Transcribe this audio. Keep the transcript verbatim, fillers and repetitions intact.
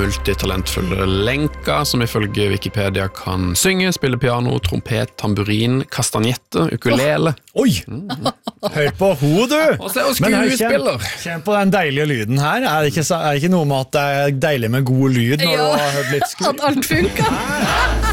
multitalentfulle Lenka, som ifølge Wikipedia kan synge, spille piano, trompet, tamburin, kastanjette, ukulele. Oh. Oi! Mm. Hør på ho, du! Og så er hun skuespiller. Kjenn, kjenn på den deilige lyden her. Er det, ikke, er det ikke noe med at det er deilig med god lyd når ja, du har hørt litt skru? At alt funker.